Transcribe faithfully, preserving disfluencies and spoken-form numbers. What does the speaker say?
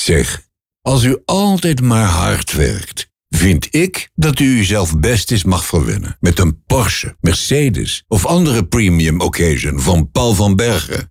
Zeg, als u altijd maar hard werkt, vind ik dat u uzelf best eens mag verwennen met een Porsche, Mercedes of andere premium occasion van Paul van Bergen.